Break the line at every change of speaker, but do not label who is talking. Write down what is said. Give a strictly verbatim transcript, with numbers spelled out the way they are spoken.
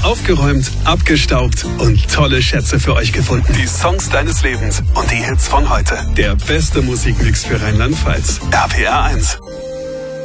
aufgeräumt, abgestaubt und tolle Schätze für euch gefunden. Die Songs deines Lebens und die Hits von heute. Der beste Musikmix für Rheinland-Pfalz. R P R eins.